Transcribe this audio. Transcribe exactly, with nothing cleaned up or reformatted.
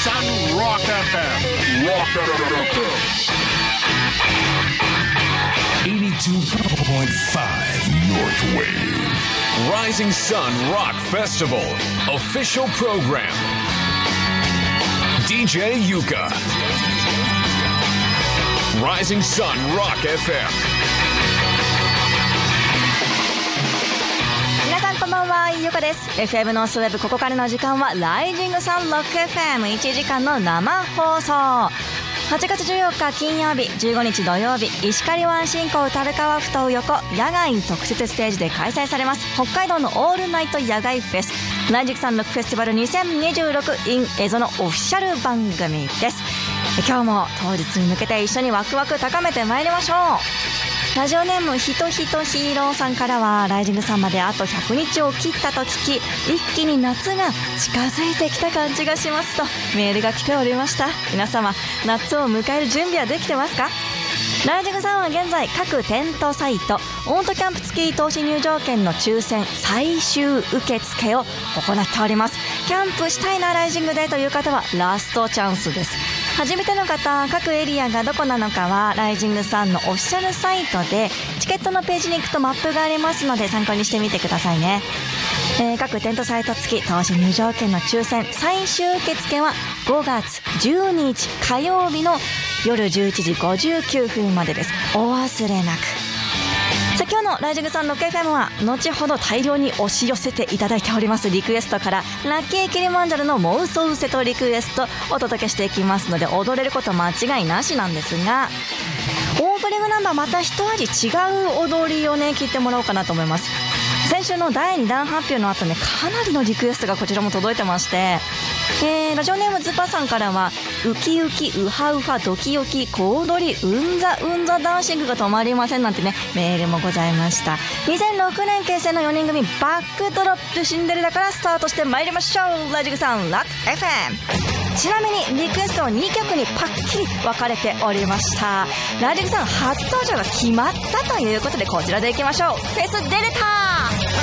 Sun Rock エフエム Rock エイティーツーポイントファイブ North Wave Rising Sun Rock Festival Official Programディージェー Yuka Rising Sun Rock エフエム。 皆さんこんばんは、ゆかです。 エフエム ノースウェブ、ここからの時間はライジングサンロック エフエムいち 時間の生放送。はちがつじゅうよっか金曜日、じゅうごにち土曜日、石狩湾新港樽川ふ頭横野外特設ステージで開催されます北海道のオールナイト野外フェス、ライジングサンロックフェスティバルにせんにじゅうろく in エゾのオフィシャル番組です。今日も当日に向けて一緒にワクワク高めてまいりましょう。ラジオネームひとひとヒーローさんからは、ライジングさんまであとひゃくにちを切ったと聞き、一気に夏が近づいてきた感じがしますとメールが来ておりました。皆様、夏を迎える準備はできてますか？ライジングさんは現在各テントサイトオートキャンプ付き投資入場券の抽選最終受付を行っております。キャンプしたいなライジングでという方はラストチャンスです。初めての方、各エリアがどこなのかはライジングさんのオフィシャルサイトでチケットのページに行くとマップがありますので参考にしてみてくださいね。えー、各テントサイト付き投資入場券の抽選最終受付はごがつじゅうににち火曜日の夜じゅういちじごじゅうきゅうふんまでです。お忘れなく。さあ、今日のライジングサンロック エフエム は後ほど大量に押し寄せていただいておりますリクエストからラッキーキリマンジャロの妄想ウセとリクエストお届けしていきますので、踊れること間違いなしなんですが、オープニングナンバーまた一味違う踊りをね聞いてもらおうかなと思います。先週のだいにだん発表の後ね、かなりのリクエストがこちらも届いてまして、えー、ラジオネームズパさんからはウキウキウハウハドキドキ小踊りうんざうんざダンシングが止まりませんなんてねメールもございました。にせんろくねん結成のよにん組バックドロップシンデレラからスタートしてまいりましょう。ラジグさんラック エフエム。 ちなみにリクエストはにきょくにパッキリ分かれておりました。ラジグさん初登場が決まったということで、こちらでいきましょう。フェス出れた